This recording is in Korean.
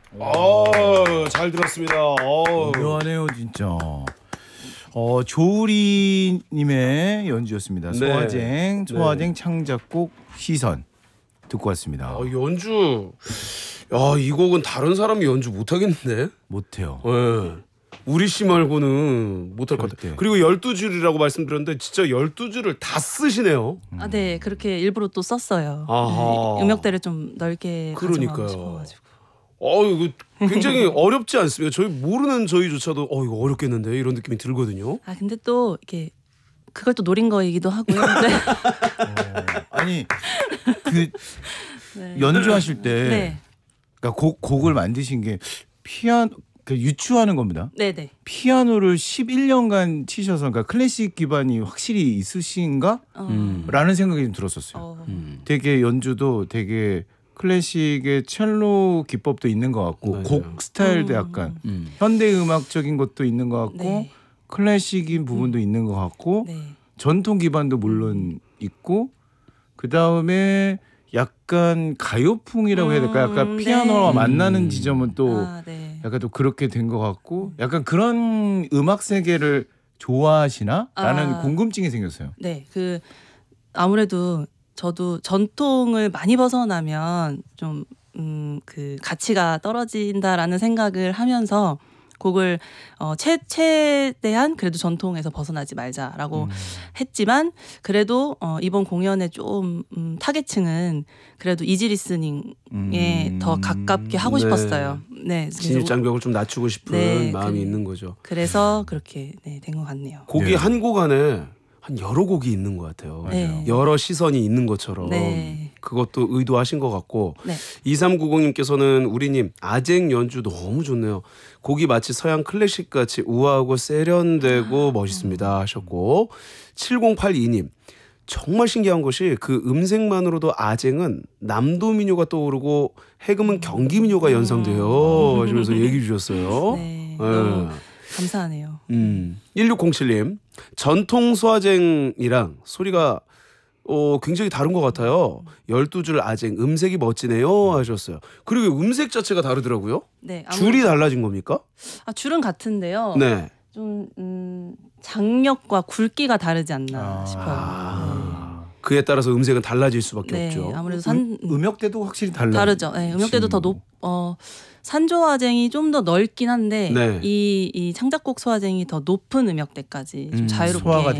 잘 들었습니다. 묘하네요 진짜. 조우리님의 연주였습니다. 네. 소화쟁 창작곡 시선 듣고 왔습니다. 연주. 이 곡은 다른 사람이 연주 못하겠는데? 못해요. 네. 우리 씨 말고는 못할 것 같아요. 그리고 12줄이라고 말씀드렸는데 진짜 12줄을 다 쓰시네요. 네, 그렇게 일부러 또 썼어요. 아하. 네, 음역대를 좀 넓게 가져가고 싶어가지고. 이거 굉장히 어렵지 않습니까? 저희 모르는 저희조차도 이거 어렵겠는데 이런 느낌이 들거든요. 근데 또 이렇게 그걸 또 노린 거이기도 하고요. 네. 아니 그 연주하실 때 네. 그러니까 곡을 만드신 게 피아노 유추하는 겁니다. 네네. 피아노를 11년간 치셔서 그러니까 클래식 기반이 확실히 있으신가? 라는 생각이 좀 들었었어요. 되게 연주도 되게 클래식의 첼로 기법도 있는 것 같고 맞아요. 곡 스타일도 약간 현대 음악적인 것도 있는 것 같고 네. 클래식인 부분도 있는 것 같고 네. 전통 기반도 물론 있고 그 다음에 약간 가요풍이라고 해야 될까? 약간 네. 피아노와 만나는 지점은 또 네. 약간 또 그렇게 된 것 같고 약간 그런 음악 세계를 좋아하시나? 라는 궁금증이 생겼어요. 네, 아무래도 저도 전통을 많이 벗어나면 좀 그 가치가 떨어진다라는 생각을 하면서 곡을 최대한 그래도 전통에서 벗어나지 말자라고 했지만 그래도 이번 공연의 좀 타겟층은 그래도 이지 리스닝에 더 가깝게 하고 싶었어요. 네, 진입장벽을 좀 낮추고 싶은 마음이 있는 거죠. 그래서 그렇게 된 것 같네요. 곡이 한 곡 안에 한 여러 곡이 있는 것 같아요. 네. 여러 시선이 있는 것처럼 네. 그것도 의도하신 것 같고 네. 2390님께서는 우리님 아쟁 연주 너무 좋네요. 곡이 마치 서양 클래식같이 우아하고 세련되고 멋있습니다 하셨고 7082님 정말 신기한 것이 그 음색만으로도 아쟁은 남도 민요가 떠오르고 해금은 경기 민요가 연상돼요 하시면서 얘기해 주셨어요. 네. 너무 감사하네요. 1607님 전통 소아쟁이랑 소리가 굉장히 다른 것 같아요. 12줄 아쟁 음색이 멋지네요 하셨어요. 그리고 음색 자체가 다르더라고요. 네, 줄이 달라진 겁니까? 줄은 같은데요. 네. 좀 장력과 굵기가 다르지 않나 싶어요. 그에 따라서 음색은 달라질 수밖에 네, 없죠. 아무래도 음역대도 확실히 다르죠. 네, 음역대도 더 산조화쟁이 좀 더 넓긴 한데 네. 이 창작곡 소화쟁이 더 높은 음역대까지 좀 자유롭게 소화가